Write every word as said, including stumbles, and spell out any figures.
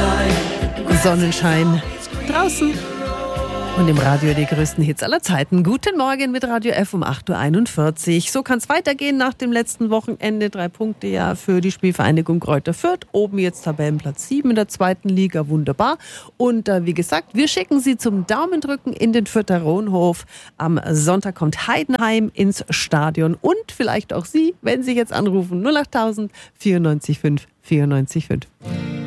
Sonnenschein draußen und im Radio die größten Hits aller Zeiten. Guten Morgen mit Radio F um acht Uhr einundvierzig. So kann es weitergehen nach dem letzten Wochenende. Drei Punkte ja für die Spielvereinigung Greuther Fürth. Oben jetzt Tabellenplatz sieben in der zweiten Liga. Wunderbar. Und äh, wie gesagt, wir schicken Sie zum Daumendrücken in den Fürther Rohnhof. Am Sonntag kommt Heidenheim ins Stadion. Und vielleicht auch Sie, wenn Sie jetzt anrufen. null acht tausend vierundneunzig fünf vierundneunzig fünf.